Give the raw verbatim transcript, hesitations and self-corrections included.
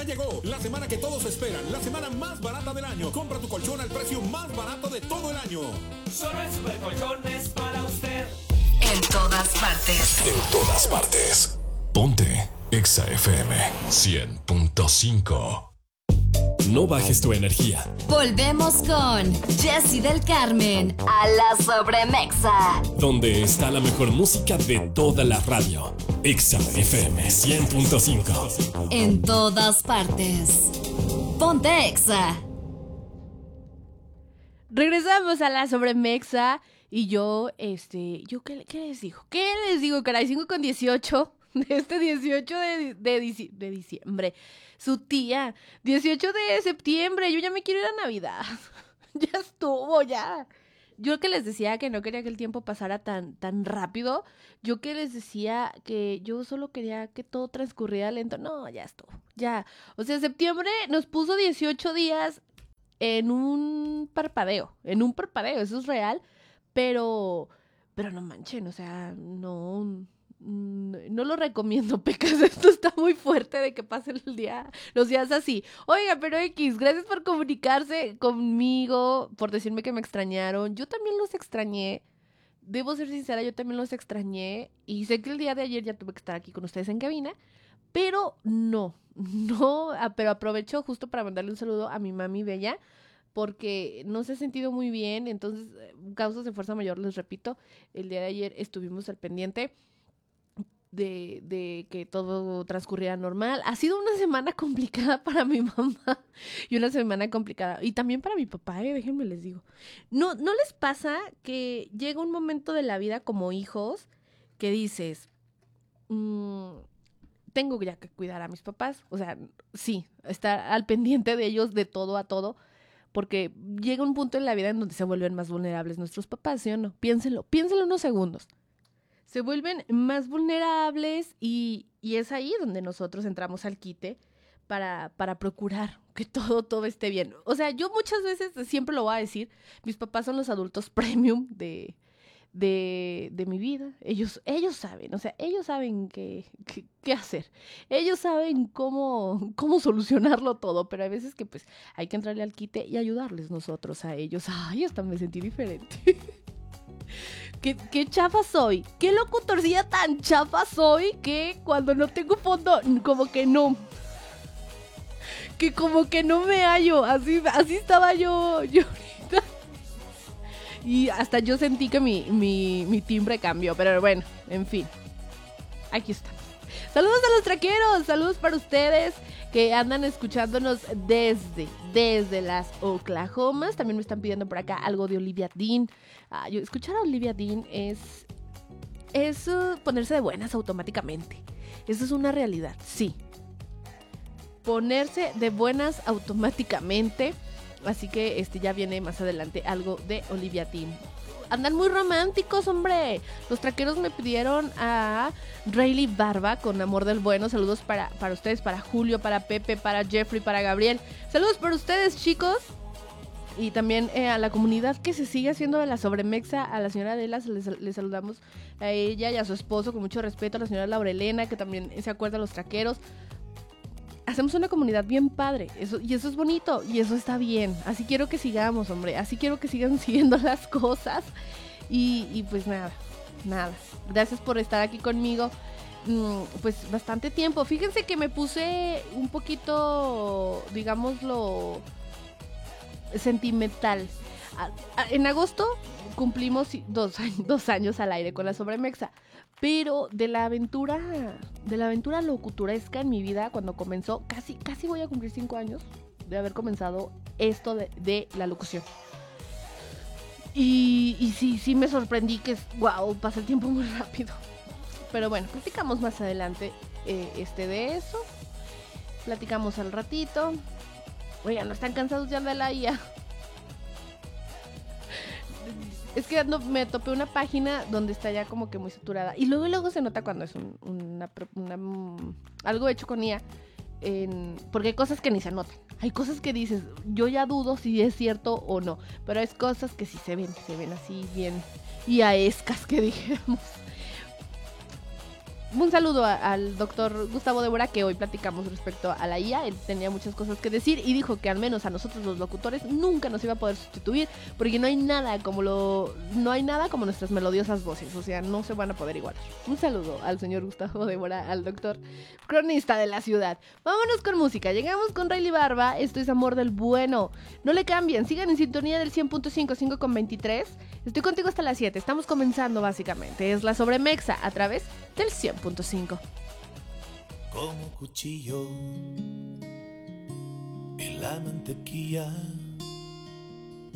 llegó, la semana que todos esperan, la semana más barata del año. Compra tu colchón al precio más barato de todo el año. Solo en Super Colchones para usted. En todas partes. En todas partes. Ponte Exa F M cien punto cinco. No bajes tu energía. Volvemos con Jessy del Carmen a la Sobremexa. Donde está la mejor música de toda la radio. Exa F M cien punto cinco. En todas partes. Ponte Exa. Regresamos a la Sobremexa. Y yo, este, yo ¿qué, qué les digo? ¿Qué les digo, caray? cinco con dieciocho de este dieciocho de, de, de, de diciembre. Su tía, dieciocho de septiembre, yo ya me quiero ir a Navidad. Ya estuvo, ya. Yo que les decía que no quería que el tiempo pasara tan, tan rápido. Yo que les decía que yo solo quería que todo transcurriera lento. No, ya estuvo, ya. O sea, septiembre nos puso dieciocho días en un parpadeo. En un parpadeo, eso es real. Pero, pero no manchen, o sea, no... No lo recomiendo, Pecas. Esto está muy fuerte de que pasen el día, los días así. Oiga, pero X, gracias por comunicarse conmigo, por decirme que me extrañaron. Yo también los extrañé. Debo ser sincera, yo también los extrañé. Y sé que el día de ayer ya tuve que estar aquí con ustedes en cabina. Pero no, no, pero aprovecho justo para mandarle un saludo a mi mami bella, porque no se ha sentido muy bien. Entonces, causas de fuerza mayor, les repito, el día de ayer estuvimos al pendiente De, de que todo transcurriera normal. Ha sido una semana complicada para mi mamá y una semana complicada y también para mi papá, eh, déjenme les digo. ¿No, ¿No les pasa que llega un momento de la vida como hijos que dices, mmm, tengo ya que cuidar a mis papás? O sea, sí, estar al pendiente de ellos de todo a todo, porque llega un punto en la vida en donde se vuelven más vulnerables nuestros papás, ¿sí o no? Piénsenlo, piénsenlo unos segundos. Se vuelven más vulnerables y, y es ahí donde nosotros entramos al quite para, para procurar que todo, todo esté bien. O sea, yo muchas veces, siempre lo voy a decir, mis papás son los adultos premium de, de, de mi vida. Ellos, ellos saben, o sea, ellos saben qué, qué, qué hacer. Ellos saben cómo, cómo solucionarlo todo, pero hay veces que pues hay que entrarle al quite y ayudarles nosotros a ellos. Ay, hasta me sentí diferente. ¿Qué, qué chafa soy? ¿Qué locutorcilla tan chafa soy que cuando no tengo fondo, como que no? Que como que no me hallo. Así, así estaba yo, yo ahorita. Y hasta yo sentí que mi, mi, mi timbre cambió. Pero bueno, en fin. Aquí estamos. Saludos a los traqueros. Saludos para ustedes que andan escuchándonos desde, desde las Oklahomas. También me están pidiendo por acá algo de Olivia Dean. Ah, yo, escuchar a Olivia Dean es, es uh, ponerse de buenas automáticamente. Eso es una realidad, sí. Ponerse de buenas automáticamente. Así que este ya viene más adelante algo de Olivia Dean. Andan muy románticos, hombre. Los traqueros me pidieron a Rayleigh Barba con Amor del Bueno. Saludos para, para ustedes, para Julio, para Pepe, para Jeffrey, para Gabriel. Saludos para ustedes, chicos. Y también eh, a la comunidad que se sigue haciendo de la Sobremexa. A la señora Adela les, les saludamos a ella y a su esposo con mucho respeto. A la señora Laurelena, que también se acuerda de los traqueros. Hacemos una comunidad bien padre, eso, y eso es bonito, y eso está bien. Así quiero que sigamos, hombre, así quiero que sigan siguiendo las cosas. Y, y pues nada, nada. Gracias por estar aquí conmigo. Mm, pues bastante tiempo. Fíjense que me puse un poquito, digámoslo, sentimental. A, a, en agosto cumplimos dos años, dos años al aire con la Sobremexa. Pero de la aventura, de la aventura locutoresca en mi vida, cuando comenzó, casi, casi voy a cumplir cinco años de haber comenzado esto de, de la locución. Y, y sí, sí me sorprendí que, wow, pasa el tiempo muy rápido. Pero bueno, platicamos más adelante eh, este de eso. Platicamos al ratito. Oigan, ¿no están cansados ya de la I A? Es que no, me topé una página donde está ya como que muy saturada. Y luego luego se nota cuando es un, una, una, una, algo hecho con I A. En, porque hay cosas que ni se notan. Hay cosas que dices, yo ya dudo si es cierto o no. Pero hay cosas que sí se ven, se ven así bien I A-escas, que dijéramos. un saludo a, al doctor Gustavo Débora, que hoy platicamos respecto a la I A. Él tenía muchas cosas que decir y dijo que al menos a nosotros los locutores nunca nos iba a poder sustituir, porque no hay nada como lo, no hay nada como nuestras melodiosas voces, o sea, no se van a poder igualar. Un saludo al señor Gustavo Débora, al doctor cronista de la ciudad. Vámonos con música, llegamos con Rayleigh Barba, esto es Amor del Bueno. No le cambien, sigan en sintonía del cien punto cinco, cinco con veintitrés. Estoy contigo hasta las siete, estamos comenzando básicamente. Es la Sobremexa a través del cien punto cinco. Como cuchillo en la mantequilla